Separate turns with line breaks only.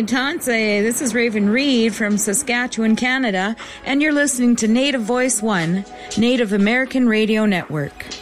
Tanse. This is Raven Reed from Saskatchewan, Canada, and you're listening to Native Voice One, Native American Radio Network.